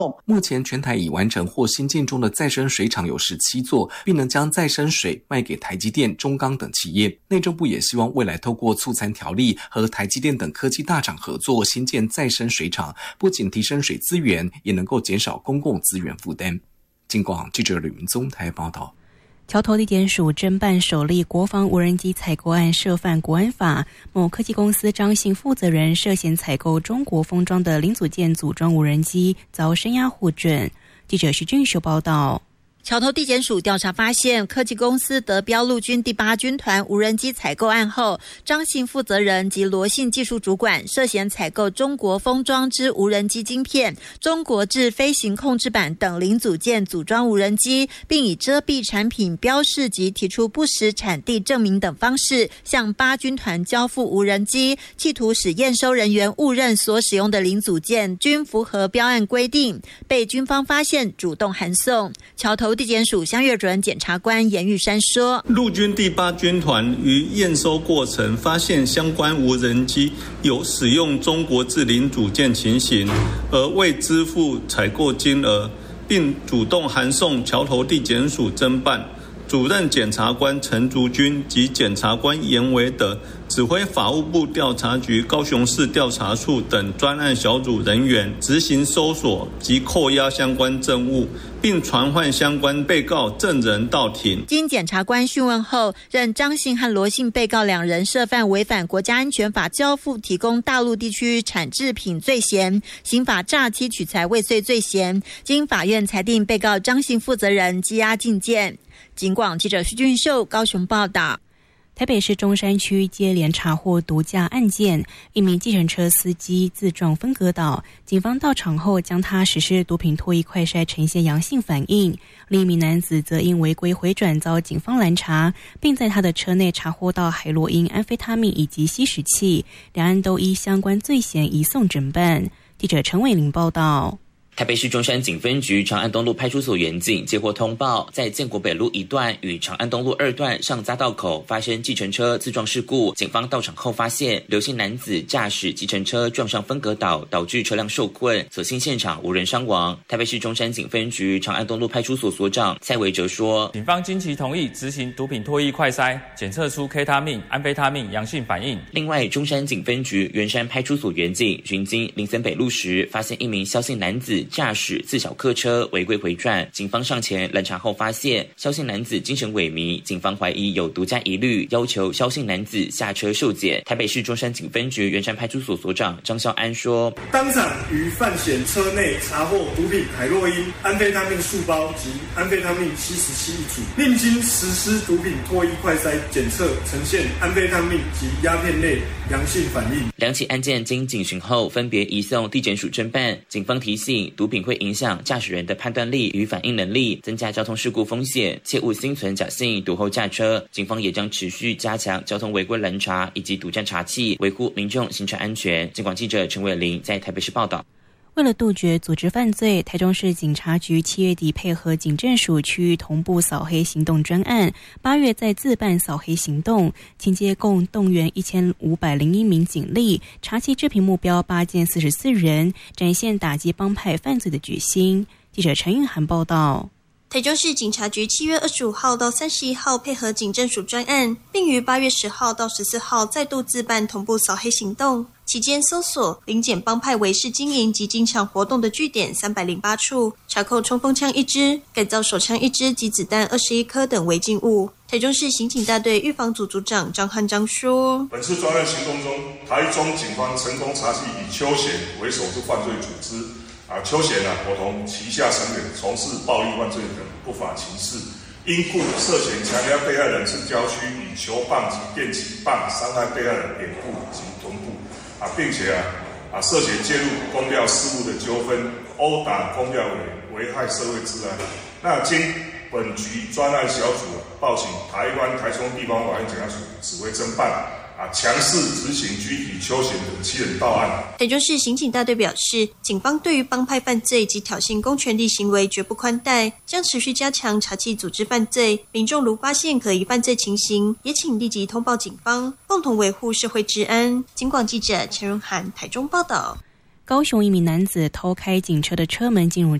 目前全台已完成或新建中的再生水厂有17座，并能将再生水卖给台积电、中钢等企业。内政部也希望未来透过促参条例和台积电等科技大厂合作新建再生水厂，不仅提升水资源，也能够减少公共资源负担。警广记者吕明宗台报道。 桥头地检署侦办首例国防无人机采购案，涉犯国安法。某科技公司张姓负责人涉嫌采购中国封装的零组件组装无人机，遭声押获准。记者徐俊秀报道。 桥头地检署调查发现，科技公司德标陆军第8军团无人机采购案后，张姓负责人及罗姓技术主管涉嫌采购中国封装之无人机晶片、中国制飞行控制板等零组件组装无人机，并以遮蔽产品标示及提出不实产地证明等方式，向8军团交付无人机，企图使验收人员误认所使用的零组件均符合标案规定，被军方发现，主动函送。桥头地检署香月主任检察官严玉山说， 陆军第8军团于验收过程发现相关无人机有使用中国制零组件情形，而未支付采购金额，并主动函送桥头地检署侦办。主任检察官陈竹君及检察官严维德指挥法务部调查局高雄市调查处等专案小组人员执行搜索及扣押相关证物，并传唤相关被告证人到庭。 经检察官讯问后，认张姓和罗姓被告2人涉犯违反国家安全法交付提供大陆地区产制品罪嫌，刑法诈欺取财未遂罪嫌，经法院裁定被告张姓负责人羁押禁见。警广记者徐俊秀高雄报道。 台北市中山区接连查获毒驾案件，一名计程车司机自撞分隔岛，警方到场后将他实施毒品唾液快筛呈现阳性反应。另一名男子则因违规回转遭警方拦查，并在他的车内查获到海洛因、安非他命以及吸食器，两人都依相关罪嫌移送侦办。记者陈伟玲报道。 台北市中山警分局长安东路派出所员警接获通报，在建国北路1段与长安东路2段上匝道口发生计程车自撞事故。警方到场后发现刘姓男子驾驶计程车撞上分隔岛，导致车辆受困，所幸现场无人伤亡。台北市中山警分局长安东路派出所所长蔡维哲说， 警方经其同意执行毒品唾液快筛，检测出 K 他命、安非他命阳性反应。 另外，中山警分局圆山派出所员警巡经林森北路时，发现一名萧姓男子驾驶自小客车违规回转，警方上前拦查后发现萧姓男子精神萎靡，警方怀疑有毒驾疑虑，要求萧姓男子下车受检。台北市中山警分局圆山派出所所长张孝安说， 当场于犯嫌车内查获毒品海洛因、安非他命数包及安非他命吸食器一组，另经实施毒品唾液快筛检测呈现安非他命及鸦片类阳性反应。 两起案件经警询后分别移送地检署侦办。警方提醒，毒品会影响驾驶人的判断力与反应能力，增加交通事故风险，切勿心存侥幸毒后驾车。警方也将持续加强交通违规拦查以及毒驾查缉，维护民众行车安全。警广记者陈伟玲在台北市报道。 为了杜绝组织犯罪，台中市警察局7月底配合警政署区域同步扫黑行动专案，8月再自办扫黑行动，期间共动员1501名警力，查缉制品目标8件44人，展现打击帮派犯罪的决心。记者陈韵涵报道。 台中市警察局7月25号到31号配合警政署专案，并于8月10号到14号再度自办同步扫黑行动，期间搜索临检帮派违誓经营及经常活动的据点308处，查扣冲锋枪1支、改造手枪1支及子弹21颗等违禁物。台中市刑警大队预防组组长张汉章说， 本次专案行动中，台中警方成功查缉以邱显为首之犯罪组织。邱显伙同旗下成员从事暴力犯罪等不法情事，因故涉嫌强压被害人之郊区，以球棒及电击棒伤害被害人脸部及臀部，并且涉嫌介入公调事务的纠纷，殴打公调委，危害社会治安。那经本局专案小组报请台中地方法院检察署指挥侦办。强势执行拘提邱显等7人到案。 台中市刑警大队表示，警方对于帮派犯罪及挑衅公权力行为绝不宽待，将持续加强查缉组织犯罪，民众如发现可疑犯罪情形，也请立即通报警方，共同维护社会治安。警广记者陈荣涵台中报道。 高雄一名男子偷开警车的车门进入